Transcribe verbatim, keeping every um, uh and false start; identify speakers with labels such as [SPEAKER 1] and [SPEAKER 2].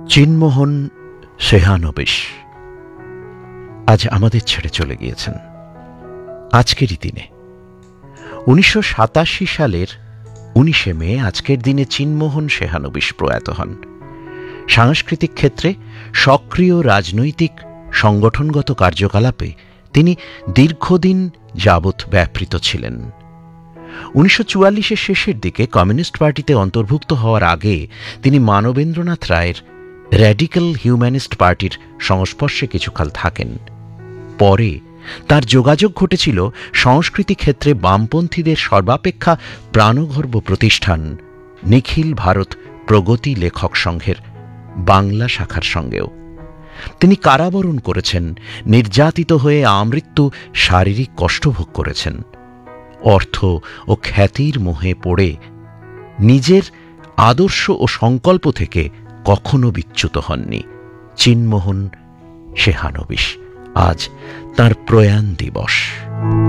[SPEAKER 1] চিন্মোহন সেহানবিশ আজ আমাদের ছেড়ে চলে গিয়েছেন আজকেরই দিনে। উনিশশো সাতাশি সালের উনিশে মে আজকের দিনে চিন্মোহন সেহানবিশ প্রয়াত হন। সাংস্কৃতিক ক্ষেত্রে সক্রিয় রাজনৈতিক সংগঠনগত কার্যকলাপে তিনি দীর্ঘদিন যাবৎ ব্যাপৃত ছিলেন। উনিশশো চুয়াল্লিশের শেষের দিকে কমিউনিস্ট পার্টিতে অন্তর্ভুক্ত হওয়ার আগে তিনি মানবেন্দ্রনাথ রায়ের র্যাডিক্যাল হিউম্যানিস্ট পার্টির সংস্পর্শে কিছুকাল থাকেন। পরে তার যোগাযোগ ঘটেছিল সংস্কৃতি ক্ষেত্রে বামপন্থীদের সর্বাপেক্ষা প্রাণগর্ব প্রতিষ্ঠান নিখিল ভারত প্রগতি লেখক সংঘের বাংলা শাখার সঙ্গেও। তিনি কারাবরণ করেছেন, নির্যাতিত হয়ে আমৃত্যু শারীরিক কষ্ট ভোগ করেছেন। অর্থ ও খ্যাতির মোহে পড়ে নিজের আদর্শ ও সংকল্প থেকে কখনো বিচ্যুত হননি চিন্মোহন সেহানবিশ। আজ তাঁর প্রয়াণ দিবস।